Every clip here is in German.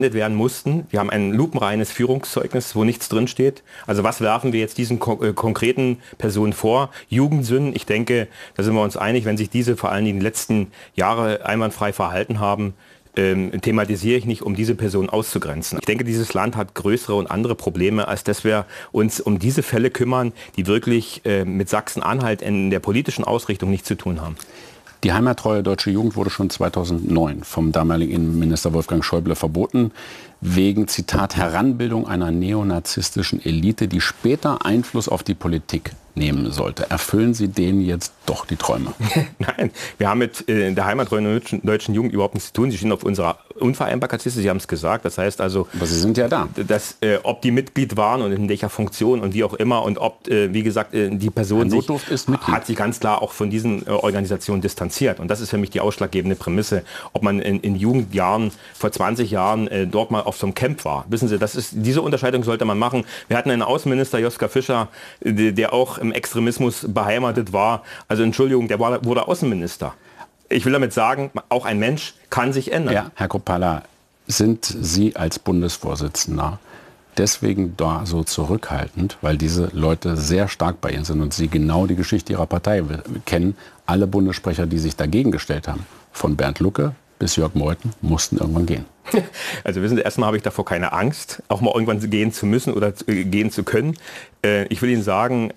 werden mussten. Wir haben ein lupenreines Führungszeugnis, wo nichts drinsteht. Also was werfen wir jetzt diesen konkreten Personen vor? Jugendsünden, ich denke, da sind wir uns einig, wenn sich diese vor allen Dingen die letzten Jahre einwandfrei verhalten haben, thematisiere ich nicht, um diese Person auszugrenzen. Ich denke, dieses Land hat größere und andere Probleme, als dass wir uns um diese Fälle kümmern, die wirklich mit Sachsen-Anhalt in der politischen Ausrichtung nichts zu tun haben. Die heimattreue deutsche Jugend wurde schon 2009 vom damaligen Innenminister Wolfgang Schäuble verboten, wegen, Zitat, Heranbildung einer neonazistischen Elite, die später Einfluss auf die Politik nehmen sollte. Erfüllen Sie denen jetzt doch die Träume? Nein, wir haben mit der heimattreuen deutschen Jugend überhaupt nichts zu tun. Sie stehen auf unserer Unvereinbarkeitsliste, Sie haben es gesagt. Das heißt also, aber Sie sind ja da. Dass, ob die Mitglied waren und in welcher Funktion und wie auch immer und ob, wie gesagt, die Person hat sich ganz klar auch von diesen Organisationen distanziert. Und das ist für mich die ausschlaggebende Prämisse, ob man in Jugendjahren, vor 20 Jahren, dort mal auf so einem Camp war. Wissen Sie, diese Unterscheidung sollte man machen. Wir hatten einen Außenminister, Joschka Fischer, der auch im Extremismus beheimatet war. Also Entschuldigung, der wurde Außenminister. Ich will damit sagen, auch ein Mensch kann sich ändern. Ja, Herr Kruppalla, sind Sie als Bundesvorsitzender deswegen da so zurückhaltend, weil diese Leute sehr stark bei Ihnen sind und Sie genau die Geschichte Ihrer Partei kennen? Alle Bundessprecher, die sich dagegen gestellt haben, von Bernd Lucke bis Jörg Meuthen, mussten irgendwann gehen. Also wissen Sie, erstmal habe ich davor keine Angst, auch mal irgendwann gehen zu müssen oder gehen zu können. Ich will Ihnen sagen,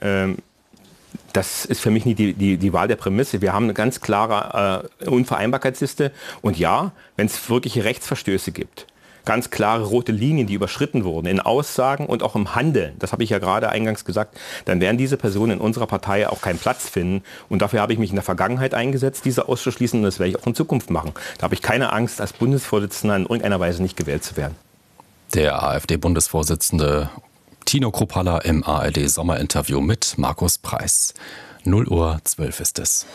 das ist für mich nicht die Wahl der Prämisse. Wir haben eine ganz klare Unvereinbarkeitsliste. Und ja, wenn es wirkliche Rechtsverstöße gibt, ganz klare rote Linien, die überschritten wurden, in Aussagen und auch im Handeln, das habe ich ja gerade eingangs gesagt, dann werden diese Personen in unserer Partei auch keinen Platz finden. Und dafür habe ich mich in der Vergangenheit eingesetzt, diese auszuschließen, und das werde ich auch in Zukunft machen. Da habe ich keine Angst, als Bundesvorsitzender in irgendeiner Weise nicht gewählt zu werden. Der AfD-Bundesvorsitzende Tino Kruppalla im ARD-Sommerinterview mit Markus Preiß. 0:12 ist es.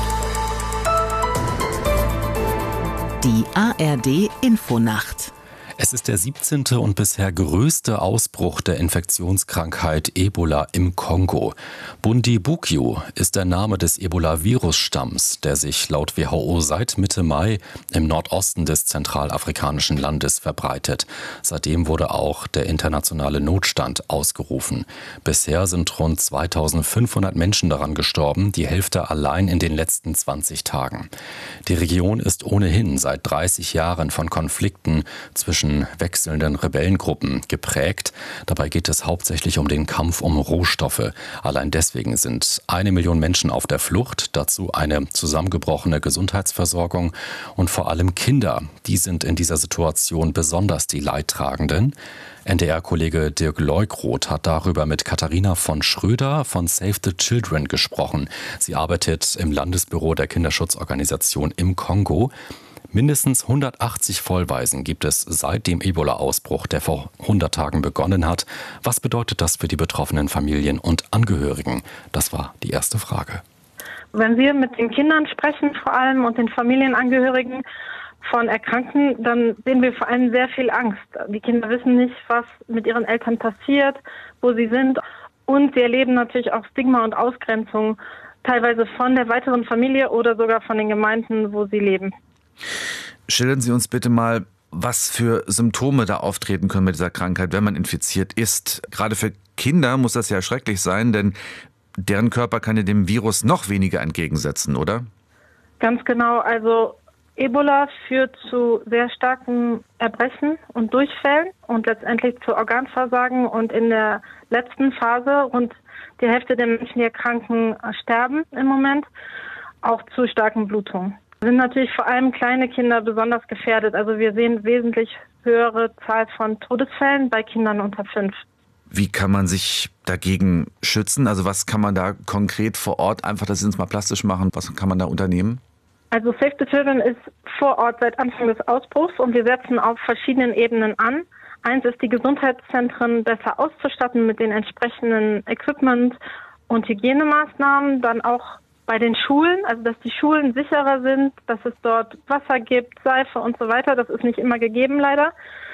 Die ARD-Infonacht. Es ist der 17. und bisher größte Ausbruch der Infektionskrankheit Ebola im Kongo. Bundibugyo ist der Name des Ebola-Virusstamms, der sich laut WHO seit Mitte Mai im Nordosten des zentralafrikanischen Landes verbreitet. Seitdem wurde auch der internationale Notstand ausgerufen. Bisher sind rund 2500 Menschen daran gestorben, die Hälfte allein in den letzten 20 Tagen. Die Region ist ohnehin seit 30 Jahren von Konflikten zwischen wechselnden Rebellengruppen geprägt. Dabei geht es hauptsächlich um den Kampf um Rohstoffe. Allein deswegen sind 1 Million Menschen auf der Flucht, dazu eine zusammengebrochene Gesundheitsversorgung und vor allem Kinder. Die sind in dieser Situation besonders die Leidtragenden. NDR-Kollege Dirk Leukroth hat darüber mit Katharina von Schröder von Save the Children gesprochen. Sie arbeitet im Landesbüro der Kinderschutzorganisation im Kongo. Mindestens 180 Vollwaisen gibt es seit dem Ebola-Ausbruch, der vor 100 Tagen begonnen hat. Was bedeutet das für die betroffenen Familien und Angehörigen? Das war die erste Frage. Wenn wir mit den Kindern sprechen, vor allem, und den Familienangehörigen von Erkrankten, dann sehen wir vor allem sehr viel Angst. Die Kinder wissen nicht, was mit ihren Eltern passiert, wo sie sind. Und sie erleben natürlich auch Stigma und Ausgrenzung, teilweise von der weiteren Familie oder sogar von den Gemeinden, wo sie leben. Schildern Sie uns bitte mal, was für Symptome da auftreten können mit dieser Krankheit, wenn man infiziert ist. Gerade für Kinder muss das ja schrecklich sein, denn deren Körper kann ja dem Virus noch weniger entgegensetzen, oder? Ganz genau. Also Ebola führt zu sehr starken Erbrechen und Durchfällen und letztendlich zu Organversagen. Und in der letzten Phase, rund die Hälfte der Menschen, die erkranken, sterben im Moment, auch zu starken Blutungen. Sind natürlich vor allem kleine Kinder besonders gefährdet. Also wir sehen wesentlich höhere Zahl von Todesfällen bei Kindern unter 5. Wie kann man sich dagegen schützen? Also was kann man da konkret vor Ort, einfach, dass Sie uns mal plastisch machen, was kann man da unternehmen? Also Save the Children ist vor Ort seit Anfang des Ausbruchs und wir setzen auf verschiedenen Ebenen an. Eins ist, die Gesundheitszentren besser auszustatten mit den entsprechenden Equipment und Hygienemaßnahmen, dann auch bei den Schulen, also dass die Schulen sicherer sind, dass es dort Wasser gibt, Seife und so weiter. Das ist nicht immer gegeben, leider.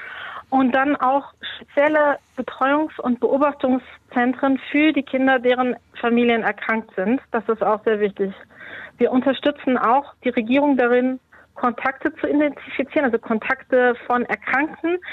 Und dann auch spezielle Betreuungs- und Beobachtungszentren für die Kinder, deren Familien erkrankt sind. Das ist auch sehr wichtig. Wir unterstützen auch die Regierung darin, Kontakte zu identifizieren, also Kontakte von Erkrankten,